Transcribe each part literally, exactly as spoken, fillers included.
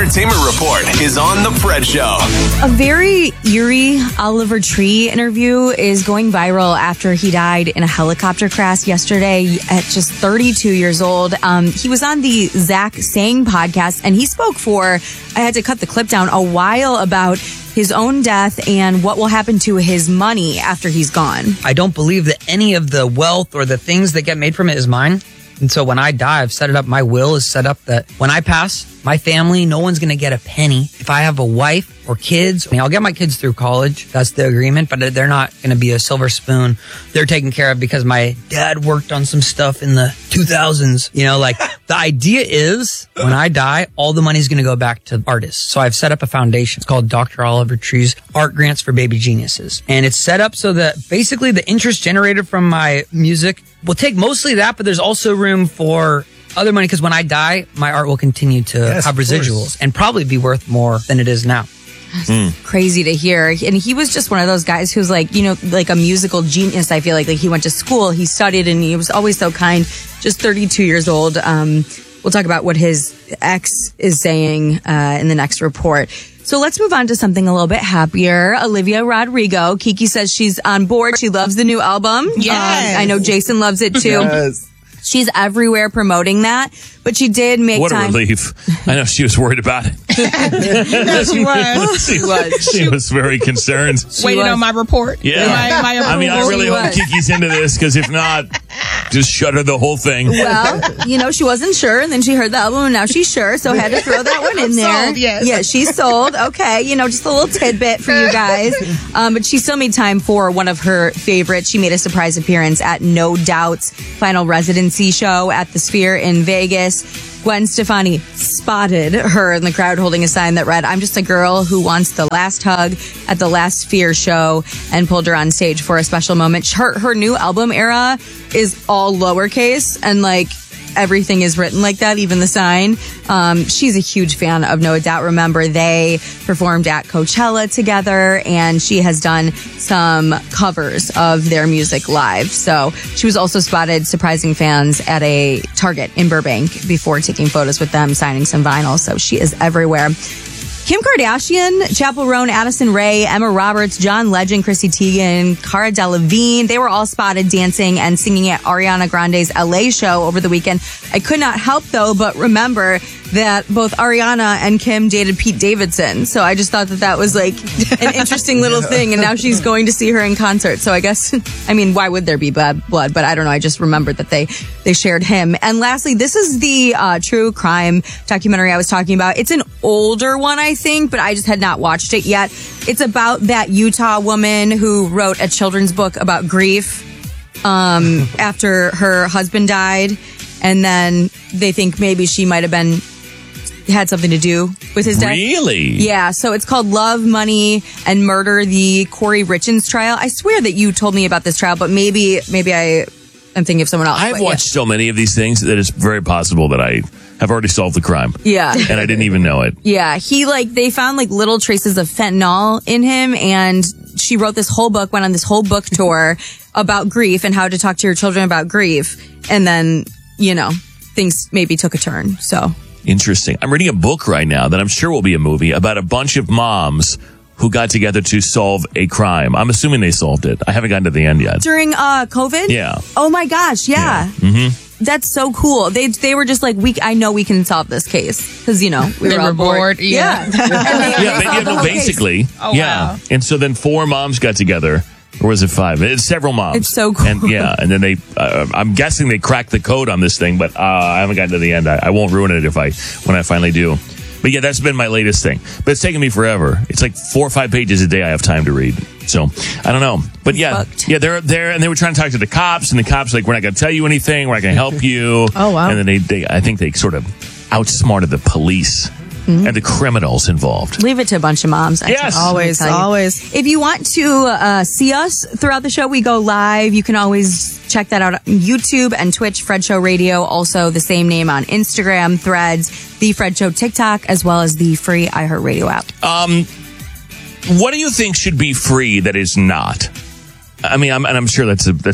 Entertainment Report is on The Fred Show. A very eerie Oliver Tree interview is going viral after he died in a helicopter crash yesterday at just thirty-two years old. Um, he was on the Zach Sang podcast, and he spoke for, I had to cut the clip down, a while about his own death and what will happen to his money after he's gone. I don't believe that any of the wealth or the things that get made from it is mine. And so when I die, I've set it up. My will is set up that when I pass, my family, no one's going to get a penny. If I have a wife or kids, I mean, I'll get my kids through college. That's the agreement, but they're not going to be a silver spoon. They're taken care of because my dad worked on some stuff in the two thousands. You know, like the idea is when I die, all the money's going to go back to artists. So I've set up a foundation. It's called Doctor Oliver Tree's Art Grants for Baby Geniuses. And it's set up so that basically the interest generated from my music will take mostly that, but there's also room for other money because when I die, my art will continue to yes, have residuals and probably be worth more than it is now. Mm. Crazy to hear. And he was just one of those guys who's like, you know, like a musical genius. I feel like, like he went to school, he studied, and he was always so kind. Just thirty-two years old. Um, we'll talk about what his ex is saying uh, in the next report. So let's move on to something a little bit happier. Olivia Rodrigo. Kiki says she's on board. She loves the new album. Yes. Um, I know Jason loves it too. Yes. She's everywhere promoting that, but she did make what time. What a relief. I know she was worried about it. No, she was. she, was. she was very concerned. Waiting on my report. Yeah. My, my I mean, I really She hope was. Kiki's into this, because if not, just shutter the whole thing. Well, you know, she wasn't sure, and then she heard the album, and now she's sure, so had to throw that one in there. Sold, yes. Yeah, she's sold. Okay, you know, just a little tidbit for you guys. Um, but she still made time for one of her favorites. She made a surprise appearance at No Doubt's final residency show at the Sphere in Vegas. Gwen Stefani spotted her in the crowd holding a sign that read, "I'm just a girl who wants the last hug" at the last Sphere show, and pulled her on stage for a special moment. Her, her new album era is all lowercase, and like everything is written like that, even the sign. Um, she's a huge fan of No Doubt. Remember, they performed at Coachella together, and she has done some covers of their music live. So she was also spotted surprising fans at a Target in Burbank before taking photos with them, signing some vinyl. So she is everywhere. Kim Kardashian, Chappell Roan, Addison Rae, Emma Roberts, John Legend, Chrissy Teigen, Cara Delevingne, they were all spotted dancing and singing at Ariana Grande's L A show over the weekend. I could not help, though, but remember that both Ariana and Kim dated Pete Davidson. So I just thought that that was like an interesting little thing. And now she's going to see her in concert. So I guess, I mean, why would there be bad blood? But I don't know. I just remembered that they, they shared him. And lastly, this is the uh, true crime documentary I was talking about. It's an older one, I think, but I just had not watched it yet. It's about that Utah woman who wrote a children's book about grief um, after her husband died. And then they think maybe she might have been had something to do with his death. Really? Yeah. So it's called Love, Money, and Murder: The Corey Richins Trial. I swear that you told me about this trial, but maybe maybe I am thinking of someone else. I've but watched yeah. so many of these things that it's very possible that I have already solved the crime. Yeah. And I didn't even know it. Yeah. He like, they found like little traces of fentanyl in him, and she wrote this whole book, went on this whole book tour about grief and how to talk to your children about grief. And then, you know, things maybe took a turn. So. Interesting. I'm reading a book right now that I'm sure will be a movie about a bunch of moms who got together to solve a crime. I'm assuming they solved it. I haven't gotten to the end yet. During uh, COVID? Yeah. Oh my gosh, yeah. yeah. Mm-hmm. That's so cool. They they were just like, we. I know we can solve this case because you know we they were, were all bored. bored. Yeah, yeah. And they, yeah, they but, solved yeah, the no, whole basically. case. Oh, yeah. wow. And so then four moms got together. Or was it five? It's several moms. It's so cool. And, yeah, and then they, uh, I'm guessing they cracked the code on this thing, but uh, I haven't gotten to the end. I, I won't ruin it if I, when I finally do. But yeah, that's been my latest thing. But it's taken me forever. It's like four or five pages a day I have time to read. So, I don't know. But yeah, Fucked. yeah, they're there, and they were trying to talk to the cops, and the cops like, we're not going to tell you anything, we're not going to help you. Oh, wow. And then they, they, I think they sort of outsmarted the police. Mm-hmm. And the criminals involved. Leave it to a bunch of moms. I Yes. can Always, tell you. always. If you want to uh, see us throughout the show, we go live. You can always check that out on YouTube and Twitch, Fred Show Radio. Also, the same name on Instagram, Threads, The Fred Show TikTok, as well as the free iHeartRadio app. Um, what do you think should be free that is not? I mean, I'm, and I'm sure that's a that's a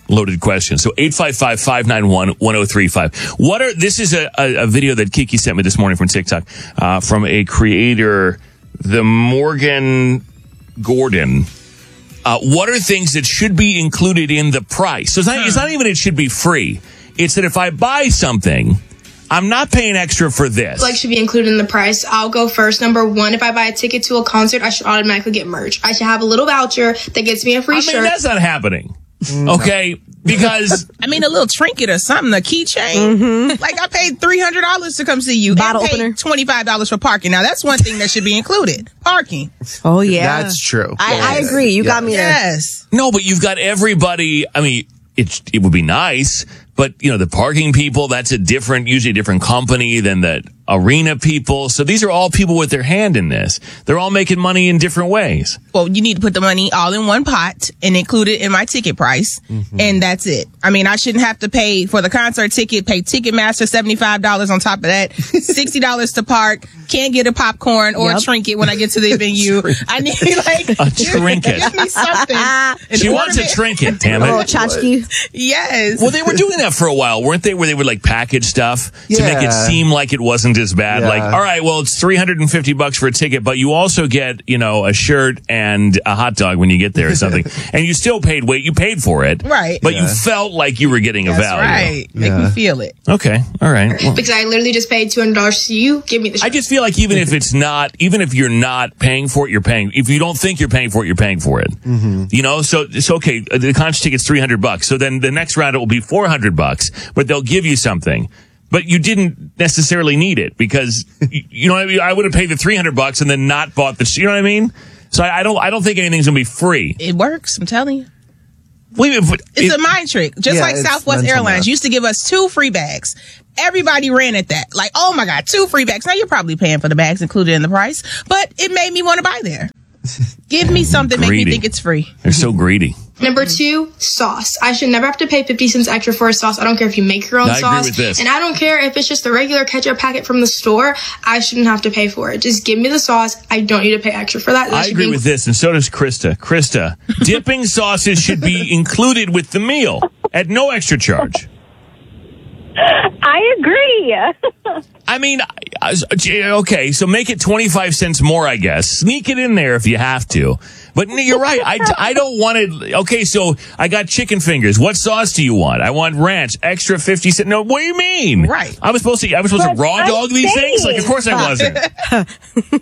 loaded question. So eight five five, five nine one, one oh three five. What are, this is a, a, a video that Kiki sent me this morning from TikTok, uh, from a creator, the Morgan Gordon. Uh, what are things that should be included in the price? So it's not, it's not even it should be free. It's that if I buy something, I'm not paying extra for this. Like should be included in the price. I'll go first. Number one, if I buy a ticket to a concert, I should automatically get merch. I should have a little voucher that gets me a free I mean, shirt. that's not happening. Okay? Because I mean, a little trinket or something, a keychain. Mm-hmm. Like I paid three hundred dollars to come see you. Bottle and paid opener. twenty-five dollars for parking. Now that's one thing that should be included. Parking. Oh, yeah. That's true. I, I agree. You got me there. Yes. no, but you've got everybody. I mean, it it would be nice, but you know, the parking people, that's a different, usually a different company than the arena people. So these are all people with their hand in this. They're all making money in different ways. Well, you need to put the money all in one pot and include it in my ticket price. Mm-hmm. And that's it. I mean, I shouldn't have to pay for the concert ticket, pay Ticketmaster seventy-five dollars on top of that, sixty dollars to park, can't get a popcorn or Yep. a trinket when I get to the venue. I need like A trinket. Give me something. She An wants a ornament. trinket, damn Oh, it. tchotchke. Yes. Well, they were doing that for a while, weren't they? Where they would like package stuff to make it Yeah. seem like it wasn't as bad. Yeah. Like, all right, well, it's three hundred fifty bucks for a ticket, but you also get, you know, a shirt and a hot dog when you get there or something. And you still paid, wait, you paid for it. Right. But you Yeah. felt like you were getting a That's value. right. Make Yeah. me feel it. Okay. All right. Well, because I literally just paid two hundred dollars to you. Give me the I shirt. just feel like even if it's not, even if you're not paying for it, you're paying. If you don't think you're paying for it, you're paying for it. Mm-hmm. You know, so it's okay. The concert ticket's three hundred bucks. So then the next round it will be four hundred bucks, but they'll give you something. But you didn't necessarily need it because you, you know what I mean. I would have paid the three hundred bucks and then not bought the. You know what I mean? So I, I don't. I don't think anything's gonna be free. It works. I'm telling you. Wait, but It's it- a mind trick. Just Yeah, like it's Southwest mental Airlines math. used to give us two free bags. Everybody ran at that. Like, oh my God, two free bags. Now you're probably paying for the bags included in the price, but it made me want to buy there. Give me something, make me Greedy. think it's free. They're so greedy. Number two, sauce. I should never have to pay fifty cents extra for a sauce. I don't care if you make your own I agree sauce. with this. And I don't care if it's just the regular ketchup packet from the store. I shouldn't have to pay for it. Just give me the sauce. I don't need to pay extra for that. That I should agree be- with this, and so does Krista. Krista, dipping sauces should be included with the meal at no extra charge. I agree. I mean, I- I- okay, so make it twenty-five cents more, I guess. Sneak it in there if you have to. But you're right. I, I don't want it. Okay, so I got chicken fingers. What sauce do you want? I want ranch, extra fifty cents. No, what do you mean? Right. I was supposed to, I was supposed to But raw I'm dog these saying- things? Like, of course I wasn't.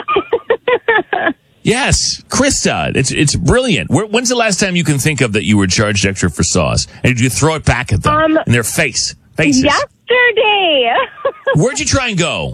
Yes, Krista, it's it's brilliant. Where, when's the last time you can think of that you were charged extra for sauce? And did you throw it back at them Um, in their face? Faces. Yesterday. Where'd you try and go?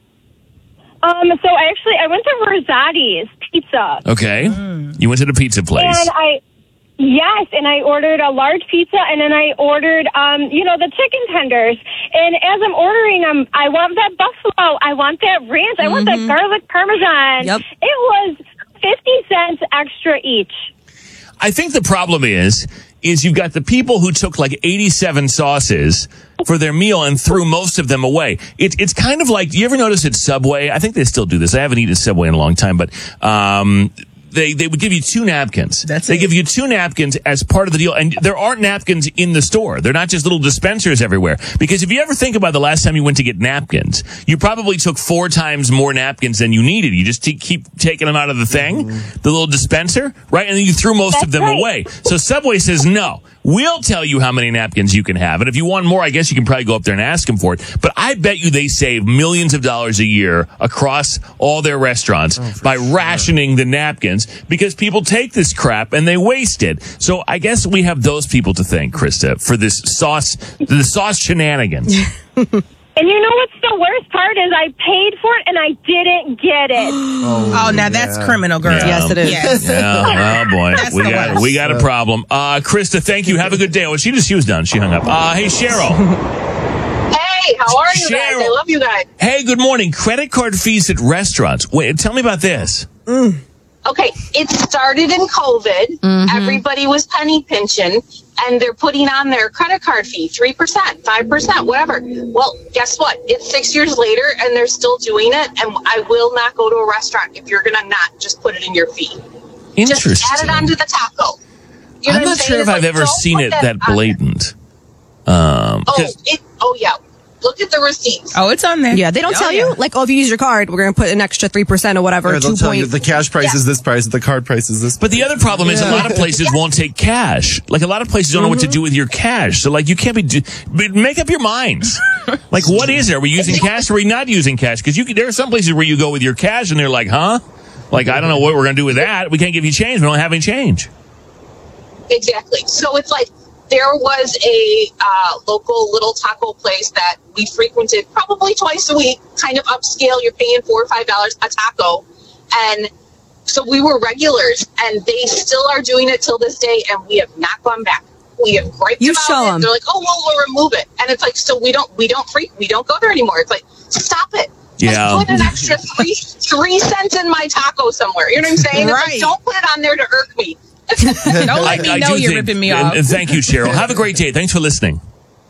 um. So I actually I went to Rosati's Pizza, Okay. You went to the pizza place. and I yes, and I ordered a large pizza, and then I ordered um you know the chicken tenders. And as I'm ordering them, I want that buffalo, I want that ranch, I want that garlic parmesan. Yep. It was fifty cents extra each. I think the problem is, is you've got the people who took like eighty-seven sauces for their meal and threw most of them away. It, it's kind of like, you ever notice at Subway? I think they still do this. I haven't eaten at Subway in a long time, but, um, They they would give you two napkins. That's they it. give you two napkins as part of the deal. And there aren't napkins in the store. They're not just little dispensers everywhere. Because if you ever think about the last time you went to get napkins, you probably took four times more napkins than you needed. You just t- keep taking them out of the thing, the little dispenser, right? And then you threw most of That's them right. away. So Subway says, no, we'll tell you how many napkins you can have. And if you want more, I guess you can probably go up there and ask them for it. But I bet you they save millions of dollars a year across all their restaurants by rationing the napkins, because people take this crap and they waste it. So I guess we have those people to thank, Krista, for this sauce, the sauce shenanigans. And you know what's the worst part is I paid for it and I didn't get it. Oh, now that's yeah. criminal, girl. Yeah. Yes, it is. Yes. Yeah, oh boy, That's we the got worst. we got a problem. Uh, Krista, thank you. Have a good day. Well, she just she was done. She hung up. Uh, hey, Cheryl. Hey, how are you guys? Cheryl. I love you guys. Hey, good morning. Credit card fees at restaurants. Wait, tell me about this. Okay, it started in COVID. Everybody was penny pinching, and they're putting on their credit card fee, three percent, five percent, whatever. Well, guess what? It's six years later, and they're still doing it, and I will not go to a restaurant if you're going to not just put it in your fee. Just add it Interesting. onto the taco. You know I'm what not saying? sure if It's I've like, ever don't seen put it that on blatant. Um, Oh, 'cause- it, oh yeah. Look at the receipts. Oh, it's on there. Yeah, they don't Oh, tell yeah. you, like, oh, if you use your card, we're going to put an extra three percent or whatever. Or they'll two tell you point. the cash price is this price, the card price is this. But the other problem is a lot of places won't take cash. Like a lot of places don't know what to do with your cash. So like you can't be, do- but make up your minds. Like what is it? Are we using cash or are we not using cash? Because you can, there are some places where you go with your cash and they're like, huh? Like I don't know what we're going to do with that. We can't give you change. We don't have any change. Exactly. So it's like there was a uh, local little taco place that we frequented probably twice a week, kind of upscale. You're paying four or five dollars a taco. And so we were regulars, and they still are doing it till this day, and we have not gone back. We have griped You about show it. 'em. They're like, oh, well, we'll remove it. And it's like, so we don't, we don't freak, we don't go there anymore. It's like, stop it. Just Yeah. put an extra three, three cents in my taco somewhere. You know what I'm saying? It's Right. like, don't put it on there to irk me. Don't let me know do you're think- ripping me and- off. and thank you, Cheryl. Have a great day. Thanks for listening.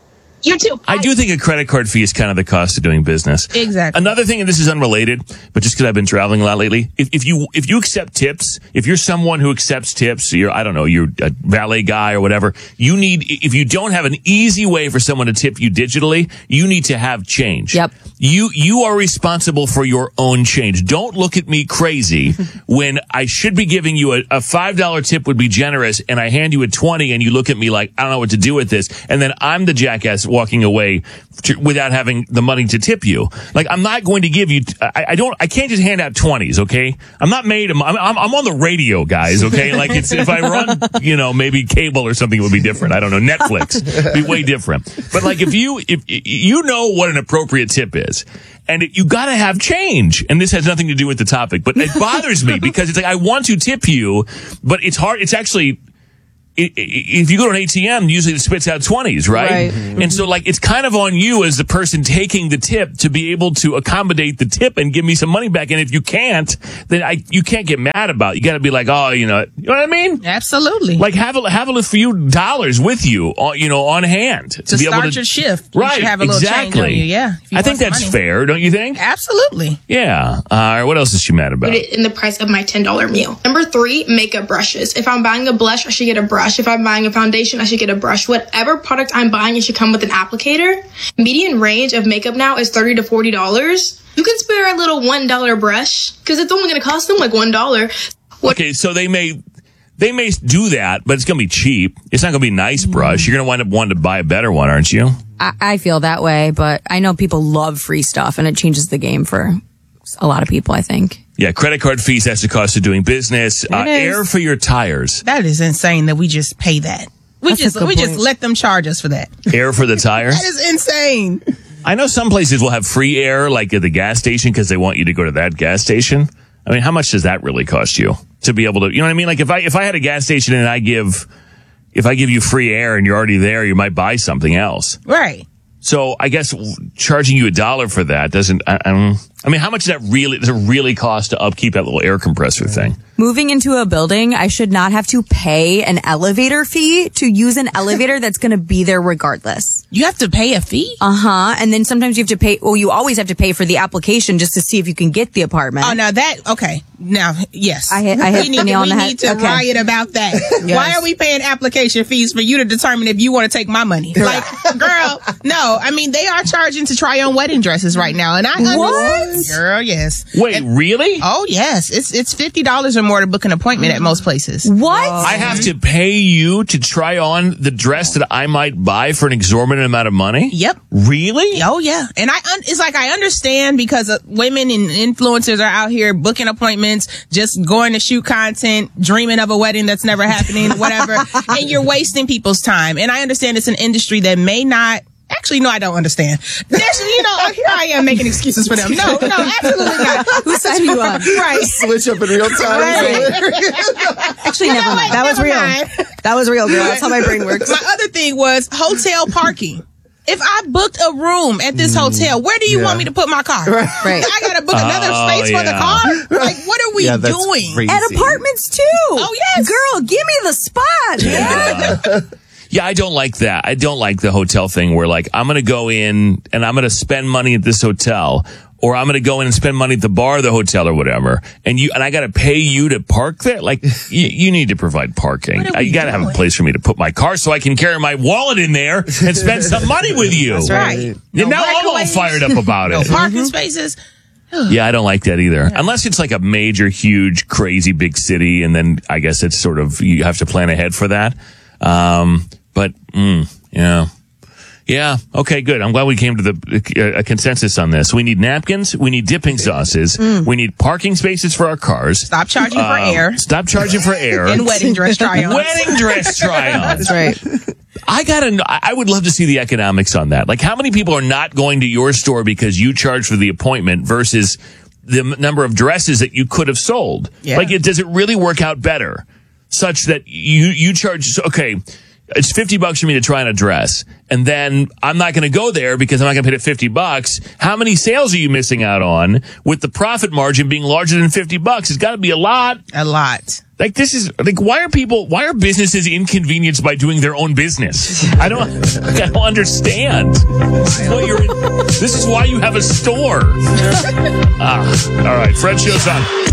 You too. I do think a credit card fee is kind of the cost of doing business. Exactly. Another thing, and this is unrelated, but just because I've been traveling a lot lately, if, if you if you accept tips, if you're someone who accepts tips, you're I don't know, you're a valet guy or whatever, you need if you don't have an easy way for someone to tip you digitally, you need to have change. Yep. You you are responsible for your own change. Don't look at me crazy when I should be giving you a, a five dollar tip would be generous, and I hand you a twenty, and you look at me like I don't know what to do with this, and then I'm the jackass walking away to, without having the money to tip you. Like I'm not going to give you. I, I don't. I can't just hand out twenties. Okay. I'm not made. I'm, I'm. I'm on the radio, guys. Okay. Like it's if I run, you know, maybe cable or something, it would be different. I don't know. Netflix be way different. But like if you if you know what an appropriate tip is. And it, you gotta have change. And this has nothing to do with the topic, but it bothers me because it's like, I want to tip you, but it's hard. It's actually, i- i- if you go to an A T M, usually it spits out twenties, right? Right. And so like, it's kind of on you as the person taking the tip to be able to accommodate the tip and give me some money back. And if you can't, then I, you can't get mad about it. You gotta be like, oh, you know, you know what I mean? Absolutely. Like have a, have a few dollars with you, on, you know, on hand to, to be start able to your shift. You Right. should have a little exactly. change on you. Yeah. if you I think want some that's money. fair, don't you think? Absolutely. Yeah. Uh, all right, what else is she mad about? Put it in the price of my ten dollar meal. Number three, makeup brushes. If I'm buying a blush, I should get a brush. If I'm buying a foundation, I should get a brush. Whatever product I'm buying, it should come with an applicator. Median range of makeup now is thirty to forty dollars. You can spare a little one dollar brush because it's only going to cost them like one dollar. Okay, so they may they may do that, but it's going to be cheap. It's not going to be a nice brush. You're going to wind up wanting to buy a better one, aren't you? I, I feel that way, but I know people love free stuff, and it changes the game for a lot of people, I think. Yeah, credit card fees, that's the cost of doing business. Uh, is. air for your tires. That is insane that we just pay that. We That's a just good we just point. let them charge us for that. Air for the tires. That is insane. I know some places will have free air, like at the gas station, because they want you to go to that gas station. I mean, how much does that really cost you to be able to, you know what I mean? Like if I, if I had a gas station and I give, if I give you free air and you're already there, you might buy something else. Right. So I guess charging you a dollar for that doesn't, I, I don't, I mean, how much does that really, does it really cost to upkeep that little air compressor thing? Moving into a building, I should not have to pay an elevator fee to use an elevator that's going to be there regardless. You have to pay a fee? Uh-huh. And then sometimes you have to pay, well, you always have to pay for the application just to see if you can get the apartment. Oh, now that, okay. Now, yes. I hit- I hit we need, the nail on we the head. need to Okay. riot about that. Why are we paying application fees for you to determine if you want to take my money? Like, girl, no. I mean, they are charging to try on wedding dresses right now. And I What? understand. Girl, yes. Wait, And- really? oh, yes. It's it's fifty dollars or more to book an appointment at most places. What? I have to pay you to try on the dress that I might buy for an exorbitant amount of money? Yep. Really? Oh yeah, and I un- it's like I understand because uh, women and influencers are out here booking appointments, just going to shoot content, dreaming of a wedding that's never happening, whatever, and you're wasting people's time. And I understand it's an industry that may not. Actually, no, I don't understand. There's, you know, here I am making excuses for them. No, no, absolutely not. Who signed you up? Right. Switch up in real time. Actually, never know mind. what? That was Never real. mind. That was real, girl. That's how my brain works. My other thing was hotel parking. If I booked a room at this hotel, where do you yeah. want me to put my car? Right. I gotta book another Oh, space for the yeah. car? Like, what are we Yeah, that's doing? crazy. At apartments, too. Oh, yes. Girl, give me the spot, man. Yeah, I don't like that. I don't like the hotel thing where like, I'm going to go in and I'm going to spend money at this hotel or I'm going to go in and spend money at the bar, or the hotel, or whatever, and you and I got to pay you to park there. Like you, you need to provide parking. You got to have a place for me to put my car so I can carry my wallet in there and spend some money with you. That's right. No, No now I'm all fired up about No it. parking spaces. Yeah, I don't like that either. Unless it's like a major, huge, crazy big city, and then I guess it's sort of you have to plan ahead for that. Um, but mm, yeah. Yeah. Okay, good. I'm glad we came to the uh, a consensus on this. We need napkins. We need dipping sauces. Mm. We need parking spaces for our cars. Stop charging um, for air. Stop charging for air. And wedding dress try-ons. Wedding dress try-ons. That's right. I gotta know, I would love to see the economics on that. Like, how many people are not going to your store because you charge for the appointment versus the m- number of dresses that you could have sold? Yeah. Like, it, does it really work out better such that you, you charge, okay, it's fifty bucks for me to try on a dress, and then I'm not going to go there because I'm not going to pay it fifty bucks. How many sales are you missing out on with the profit margin being larger than fifty bucks? It's got to be a lot. A lot. Like, this is, like, why are people, why are businesses inconvenienced by doing their own business? I don't, like, I don't understand. Well, you're, this is why you have a store. Ah, all right, Fred Show's on.